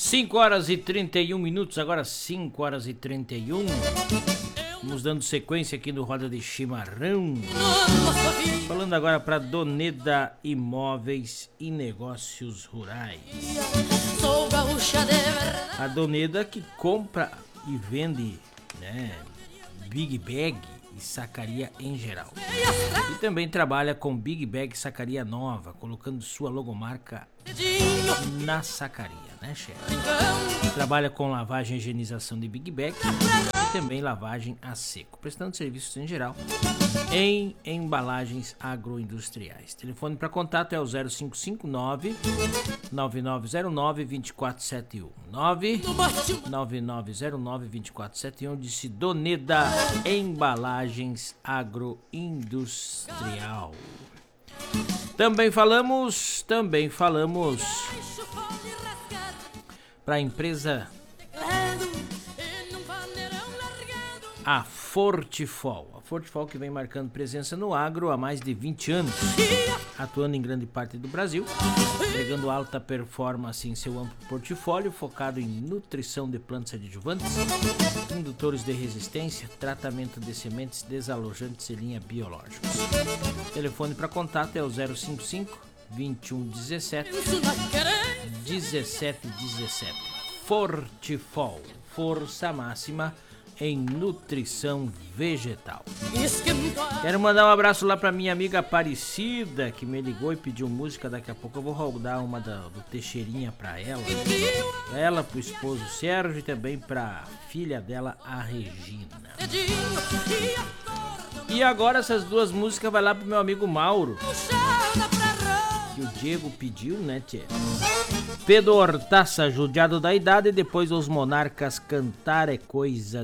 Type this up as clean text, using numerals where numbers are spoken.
5 horas e 31 minutos, agora 5 horas e 31. Vamos dando sequência aqui no Roda de Chimarrão. Falando agora para Doneda Imóveis e Negócios Rurais. A Doneda que compra e vende, né, Big Bag e sacaria em geral. E também trabalha com Big Bag e sacaria nova, colocando sua logomarca na sacaria, né, chefe? Trabalha com lavagem e higienização de Big Bag e também lavagem a seco, prestando serviços em geral em embalagens agroindustriais. Telefone para contato é o 0559 9909 2471 9909 2471. Disse Doneda Embalagens Agroindustrial. Também falamos para a empresa a Fortifol. A Fortifol que vem marcando presença no agro há mais de 20 anos, atuando em grande parte do Brasil, entregando alta performance em seu amplo portfólio, focado em nutrição de plantas adjuvantes, indutores de resistência, tratamento de sementes, desalojantes e linha biológicos. Telefone para contato é o 055 2117 1717. Fortifol, força máxima em nutrição vegetal. Quero mandar um abraço lá pra minha amiga Aparecida, que me ligou e pediu música. Daqui a pouco eu vou rodar uma do Teixeirinha pra ela, pro esposo Sérgio e também pra filha dela, a Regina. E agora essas duas músicas vai lá pro meu amigo Mauro, que o Diego pediu, né, tchê? Pedro Hortaça, judiado da idade, depois os monarcas cantar é coisa